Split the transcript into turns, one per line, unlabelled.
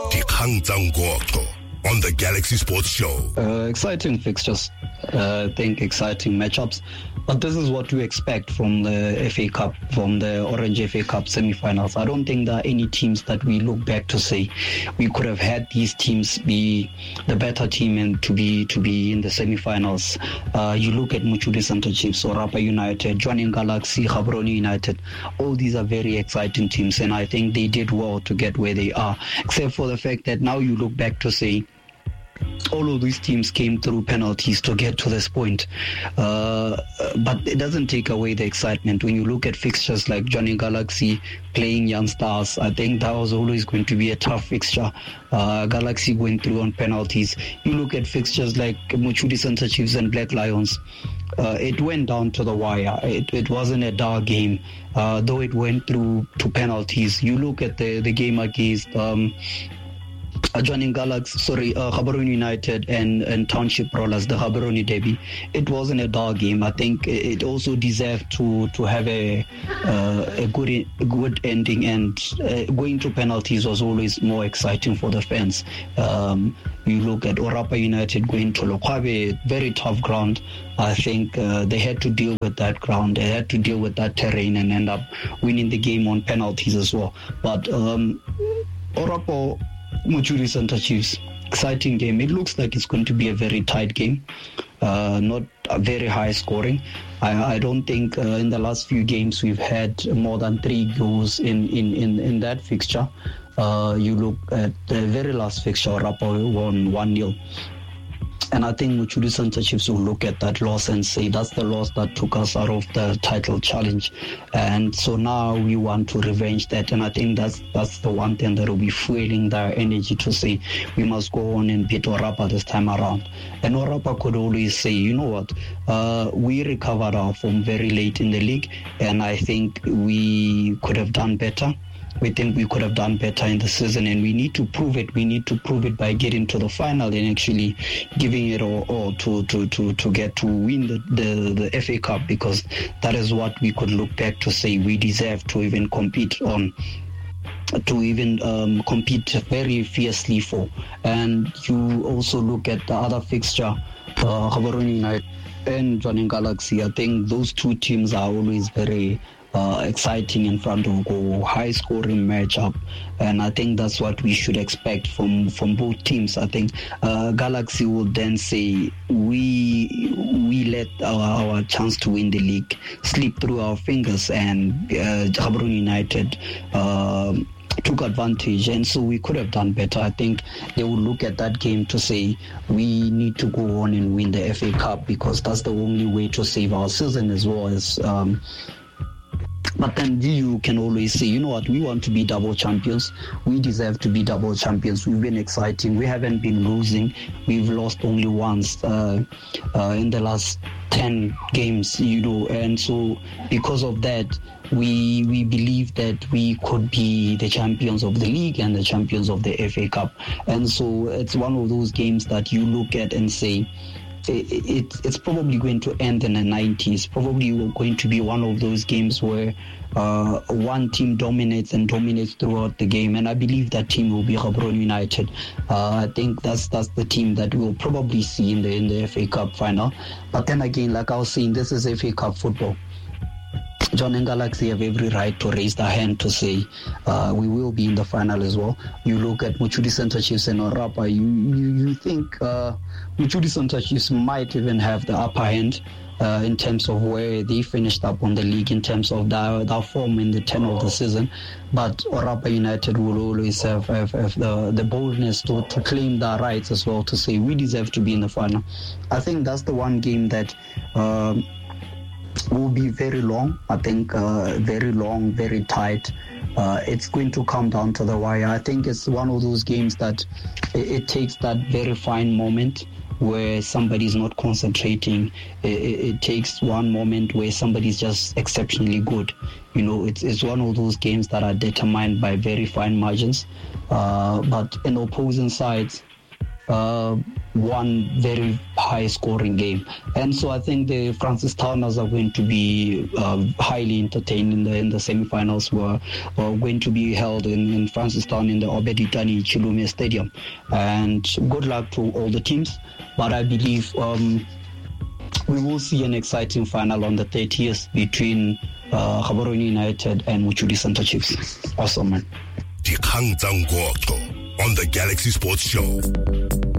Dikgang tsa Ngoqo on the Galaxy Sports Show.
Exciting fixtures. I think exciting matchups. But this is what we expect from the FA Cup, from the Orange FA Cup semi-finals. I don't think there are any teams that we look back to say we could have had these teams be the better team and to be in the semi-finals. You look at Mochudi Center Chiefs, Orapa United, Jwaneng Galaxy, Gaborone United. All these are very exciting teams, and I think they did well to get where they are, except for the fact that now you look back to say all of these teams came through penalties to get to this point. But it doesn't take away the excitement. When you look at fixtures like Jwaneng Galaxy playing Young Stars, I think that was always going to be a tough fixture. Galaxy going through on penalties. You look at fixtures like Mochudi Center Chiefs and Black Lions. It went down to the wire. It wasn't a dull game, though it went through to penalties. You look at the game against Jwaneng Galaxy, Gaborone United and Township Rollers, the Gaborone Derby. It wasn't a dull game. I think it also deserved to have a good ending, and going to penalties was always more exciting for the fans. You look at Orapa United going to Lokwabe, very tough ground. I think they had to deal with that ground. They had to deal with that terrain and end up winning the game on penalties as well. But Orapa Mochudi Center Chiefs, exciting game. It looks like it's going to be a very tight game, not a very high scoring. I don't think in the last few games we've had more than 3 goals in that fixture. You look at the very last fixture, Orapa won 1-0. And I think Mochudi Center Chiefs will look at that loss and say that's the loss that took us out of the title challenge. And so now we want to revenge that. And I think that's the one thing that will be fueling their energy to say we must go on and beat Orapa this time around. And Orapa could always say, you know what, we recovered our form very late in the league, and I think we could have done better. We think we could have done better in the season, and we need to prove it. We need to prove it by getting to the final and actually giving it all to get to win the FA Cup, because that is what we could look back to say we deserve to even compete on, to even compete very fiercely for. And you also look at the other fixture, Gaborone United and Jwaneng Galaxy. I think those two teams are always very exciting in front of goal, high scoring matchup, and I think that's what we should expect from both teams. I think Galaxy will then say we let our chance to win the league slip through our fingers, and Gaborone United took advantage, and so we could have done better. I think they will look at that game to say we need to go on and win the FA Cup, because that's the only way to save our season as well as but then you can always say, you know what, we want to be double champions. We deserve to be double champions. We've been exciting. We haven't been losing. We've lost only once in the last 10 games, and so because of that, we believe that we could be the champions of the league and the champions of the FA Cup. And so it's one of those games that you look at and say, it's probably going to end in the 90s. Probably going to be one of those games where one team dominates throughout the game, and I believe that team will be Gaborone United. I think that's the team that we'll probably see in the FA Cup final. But then again, like I was saying, this is FA Cup football. Jwaneng Galaxy have every right to raise their hand to say we will be in the final as well. You look at Mochudi Center Chiefs and Orapa, you think Mochudi Center Chiefs might even have the upper hand in terms of where they finished up on the league, in terms of their form in the tenor of the season. But Orapa United will always have the boldness to claim their rights as well, to say we deserve to be in the final. I think that's the one game that will be very long. I think very long, very tight. It's going to come down to the wire. I think it's one of those games that it takes that very fine moment where somebody's not concentrating. It takes one moment where somebody's just exceptionally good. It's one of those games that are determined by very fine margins. But in opposing sides, one very high scoring game. And so I think the Francistowners are going to be highly entertained in the semi-finals, were going to be held in Francistown in the Obed Itani Chilume Stadium. And good luck to all the teams, but I believe we will see an exciting final on the 30th between Gaborone United and Muchudi Center Chiefs. Awesome, man.
On the Galaxy Sports Show.